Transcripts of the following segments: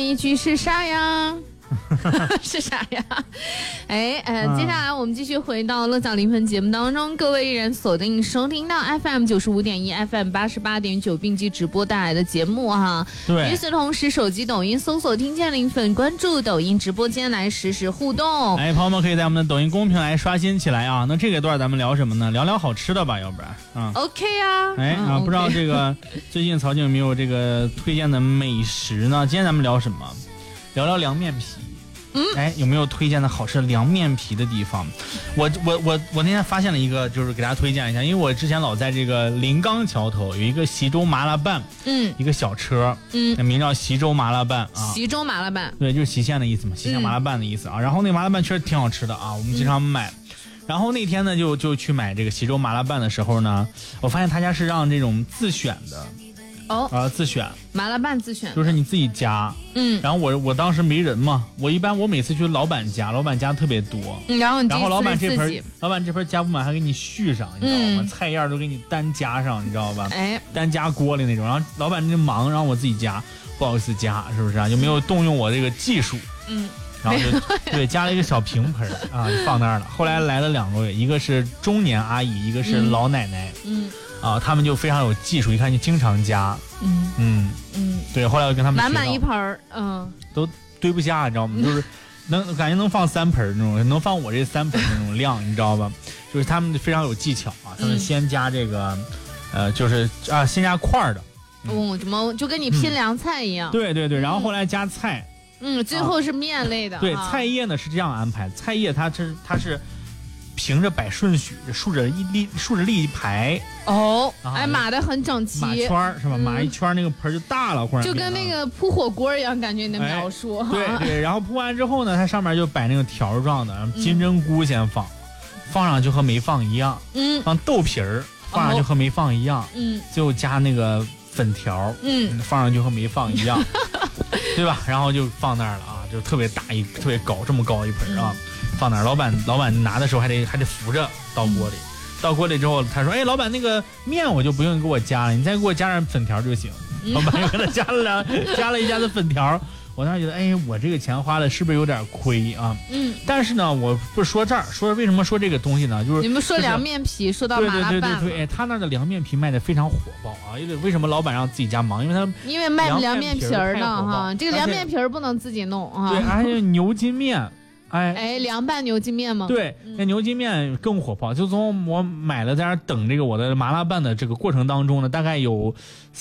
一句是啥呀？是啥呀？接下来我们继续回到乐享灵魂节目当中，各位艺人锁定收听到 FM 95.1 FM 88.9并机直播带来的节目哈。 对。 与此同时，手机抖音搜索听见灵粉，关注抖音直播间来实时互动。 朋友们可以在我们的抖音公屏来刷新起来啊。那这个段咱们聊什么呢？聊聊好吃的吧，要不然 OK 啊。 不知道这个最近曹静有没有这个推荐的美食呢？今天咱们聊什么？聊聊凉面皮。有没有推荐的好吃的凉面皮的地方？我那天发现了一个，就是给大家推荐一下，因为我之前老在这个临港桥头有一个习州麻辣拌，一个小车，名叫习州麻辣拌啊。 习州麻辣拌， 对，就是郫县的意思嘛，郫县麻辣拌的意思啊。然后那个麻辣拌确实挺好吃的啊，我们经常买。然后那天呢，就去买这个习州麻辣拌的时候呢，我发现他家是让这种自选的。自选麻辣拌自选， 就是你自己加，然后我当时没人嘛，我每次去老板家特别多， 然后老板这盆加不满还给你续上，你知道吗？菜叶都给你单加上，你知道吧？单加锅里那种，然后老板就忙让我自己加，不好意思加，是不是啊？就没有动用我这个技术，然后就对加了一个小平盆啊，就放那儿了。后来来了2位，一个是中年阿姨，一个是老奶奶，他们就非常有技术，一看就经常加，对。后来我跟他们满满一盆都堆不下，你知道吗？就是感觉能放3盆那种，能放我这3盆那种量，你知道吧？就是他们非常有技巧啊，他们先加这个，先加块的， 怎么就跟你拼凉菜一样？ 对，然后后来加菜， 最后是面类的。 对，菜叶呢是这样安排，菜叶它是。平着摆顺序，竖着立一排码得很整齐， 码圈是吧？码一圈那个盆就大了，或者就跟那个铺火锅一样，感觉你的描述。 对，然后铺完之后呢，它上面就摆那个条状的，金针菇先放上去和没放一样，放豆皮儿放上去和没放一样，最后加那个粉条，放上去和没放一样，对吧？然后就放那儿了啊，就特别大特别高，这么高一盆啊。放哪儿？老板拿的时候还得扶着倒锅里，倒锅里之后他说：“老板，那个面我就不用给我加了，你再给我加点粉条就行。”老板又给他加了一下子粉条。我当时觉得，我这个钱花的是不是有点亏啊？但是呢，我不是说这儿，为什么说这个东西呢？就是你们说凉面皮，说到麻辣拌， 对，他那儿的凉面皮卖的非常火爆啊！为什么老板让自己家忙？因为卖凉面皮儿呢哈，这个凉面皮儿不能自己弄啊。 对，而且牛筋面。 凉拌牛筋面吗？ 对，那牛筋面更火爆。就从我买了在那等这个我的麻辣拌的这个过程当中呢，大概有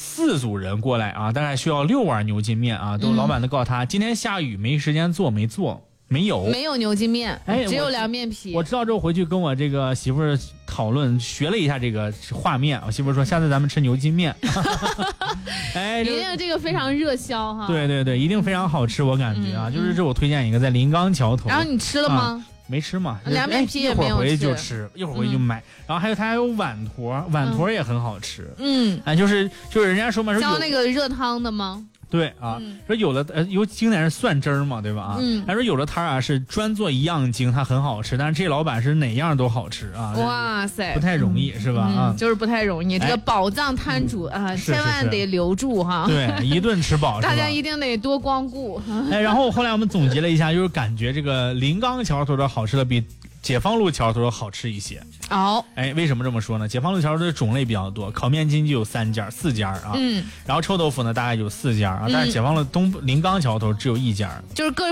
4组人过来啊，大概需要6碗牛筋面啊。老板都告诉他今天下雨没时间做，没有牛筋面，只有凉面皮。我知道之后回去跟我这个媳妇儿讨论，学了一下这个画面。我媳妇儿说下次咱们吃牛筋面。 一定这个非常热销哈。 对，一定非常好吃，我感觉啊，就是这我推荐一个在临港桥头。 然后你吃了吗？ 没吃嘛， 凉面皮也没有吃。 一会儿回去就吃，一会儿回去就买。然后它还有碗坨也很好吃。就是人家说嘛， 浇那个热汤的吗？ 对啊，说有的有经典是蒜汁儿嘛，对吧？啊，还说有的摊啊是专做一样精，它很好吃，但是这老板是哪样都好吃啊！ 哇塞， 不太容易是吧？啊， 就是不太容易，这个宝藏摊主啊，千万得留住哈！ 对，一顿吃饱， 大家一定得多光顾。 然后后来我们总结了一下，就是感觉这个临港桥头的好吃的比解放路桥头的好吃一些。为什么这么说呢？解放路桥头的种类比较多，烤面筋就有4家啊，然后臭豆腐呢大概有4家啊，但是解放路临港桥头只有1家， 就是各